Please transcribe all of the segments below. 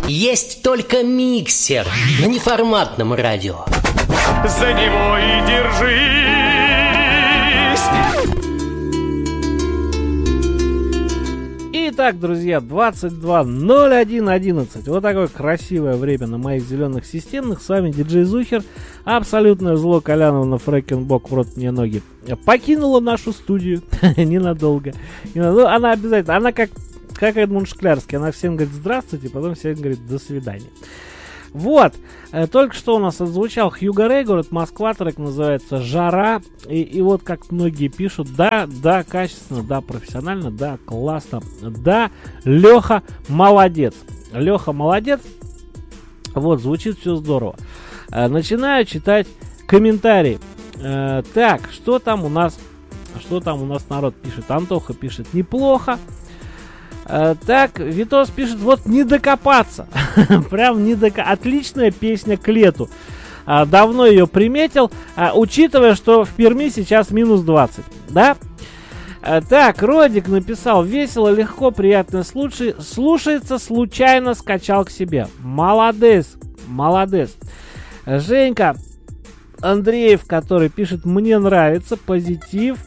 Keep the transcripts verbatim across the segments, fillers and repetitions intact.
Есть только миксер на неформатном радио. За него и держись. Итак, друзья, двадцать два ноль один одиннадцать. Вот такое красивое время на моих зеленых системных. С вами диджей Зухер. Абсолютное зло Коляновна Фрэкенбок в рот мне ноги покинула нашу студию ненадолго. Ну, она обязательно, она как, как Эдмунд Шклярский, она всем говорит здравствуйте, потом всем говорит до свидания. Вот, э, только что у нас отзвучал Хьюго Рэй, город Москва, трек называется «Жара». И, и вот как многие пишут, да, да, качественно, да, профессионально, да, классно, да, Леха молодец. Леха молодец. Вот, звучит все здорово. Э, начинаю читать комментарии. Э, так, что там у нас, что там у нас народ пишет? Антоха пишет неплохо. Uh, так, Витос пишет, вот не докопаться. Прям не докопаться. Отличная песня к лету. Uh, давно ее приметил, uh, учитывая, что в Перми сейчас минус двадцать. Да? Uh, так, Родик написал, весело, легко, приятно слушай, слушается, случайно скачал к себе. Молодец, молодец. Женька Андреев, который пишет, мне нравится, позитив.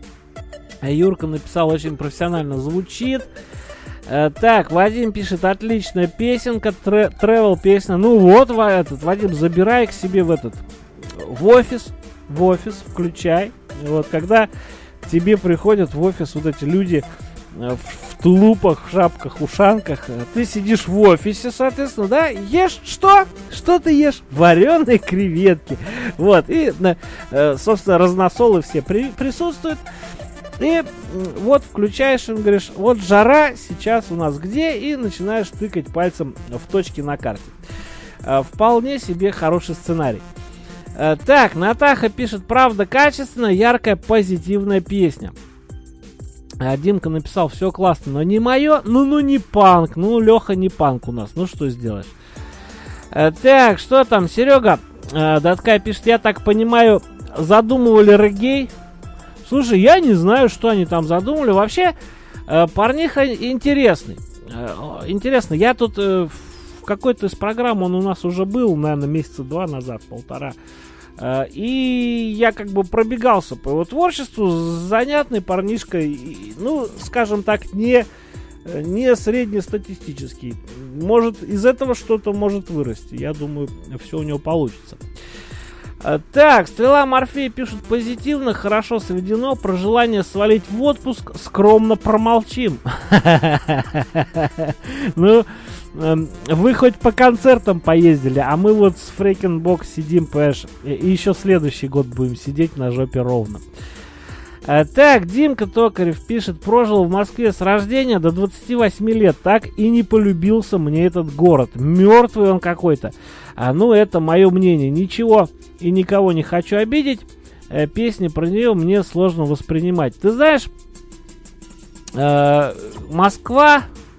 Юрка написал, очень профессионально звучит. Uh, так, Вадим пишет, отличная песенка, тревел песня. Ну вот, этот, Вадим, забирай к себе в этот, в офис, в офис, включай. Вот, когда к тебе приходят в офис вот эти люди uh, в, в тулупах, в шапках, ушанках, uh, ты сидишь в офисе, соответственно, да, ешь что? Что ты ешь? Вареные креветки. Вот, и, uh, собственно, разносолы все при, присутствуют. И вот включаешь, им говоришь, вот жара сейчас у нас где, и начинаешь тыкать пальцем в точки на карте. А, вполне себе хороший сценарий. А, так, Натаха пишет, правда, качественно, яркая, позитивная песня. А, Димка написал, все классно, но не мое, ну, ну не панк, ну, Леха не панк у нас, ну что сделаешь. А, так, что там, Серега а, Даткай пишет, я так понимаю, задумывали реггей. Слушай, я не знаю, что они там задумали. Вообще, э, парниха интересный. Э, интересно, я тут э, в какой-то из программ, он у нас уже был, наверное, месяца два назад, полтора. Э, и я как бы пробегался по его творчеству. Занятный парнишка, и, ну, скажем так, не, не среднестатистический. Может, из этого что-то может вырасти. Я думаю, все у него получится. Так, Стрела Морфей пишет позитивно, хорошо сведено, про желание свалить в отпуск скромно промолчим. Ну, вы хоть по концертам поездили, а мы вот с Фрэкенбок сидим, понимаешь, и еще следующий год будем сидеть на жопе ровно. Так, Димка Токарев пишет, прожил в Москве с рождения до двадцати восьми лет, так и не полюбился мне этот город. Мертвый он какой-то. А, ну, это мое мнение. Ничего и никого не хочу обидеть. Э, песни про нее мне сложно воспринимать. Ты знаешь, э, Москва...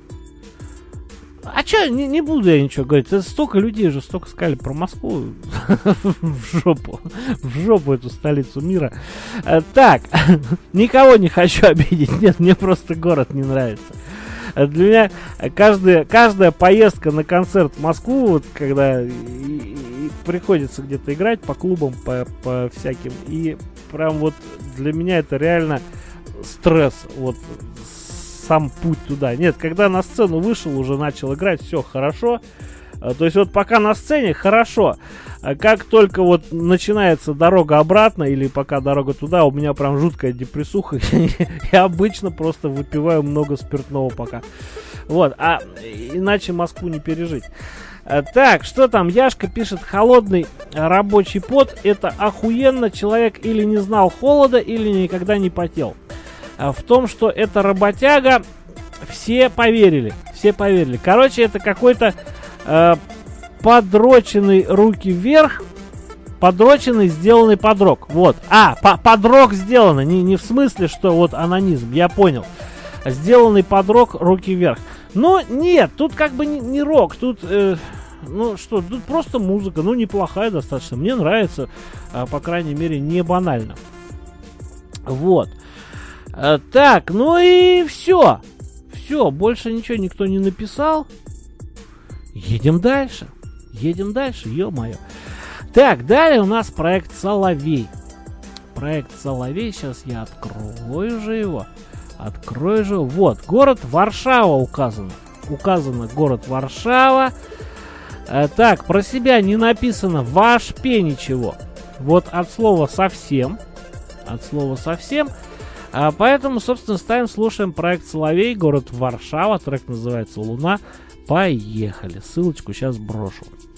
А чё, не, не буду я ничего говорить. Это столько людей же, столько сказали про Москву. В жопу. В жопу эту столицу мира. Э, так, никого не хочу обидеть. Нет, мне просто город не нравится. Для меня каждая, каждая поездка на концерт в Москву, вот когда и, и приходится где-то играть по клубам, по, по всяким, и прям вот для меня это реально стресс, вот сам путь туда. Нет, когда на сцену вышел, уже начал играть, все хорошо. То есть вот пока на сцене хорошо, а как только вот начинается дорога обратно или пока дорога туда, у меня прям жуткая депрессуха. Я обычно просто выпиваю много спиртного пока. Вот, а иначе Москву не пережить. Так, что там? Яшка пишет, холодный рабочий пот, это охуенно, человек или не знал холода, или никогда не потел. В том, что это работяга, все поверили, все поверили. Короче, это какой-то э, подроченный руки вверх, подроченный, сделанный подрок. Вот. А, по подрок сделано, не, не в смысле, что вот анонизм, я понял. Сделанный подрок, руки вверх. Но нет, тут как бы не, не рок, тут... Э, ну что, тут просто музыка, ну неплохая достаточно. Мне нравится, э, по крайней мере, не банально. Вот. Э, так, ну и все. Все, больше ничего никто не написал. едем дальше. Едем дальше, ё-моё. Так, далее у нас проект «Соловей». Проект «Соловей». Сейчас я открою же его. Открою же. Вот, город Варшава указан. Указано город Варшава. Э, так, про себя не написано вообще ничего. Вот от слова «совсем». От слова «совсем». А, поэтому, собственно, ставим, слушаем проект «Соловей», город Варшава. Трек называется «Луна». Поехали. Ссылочку сейчас брошу.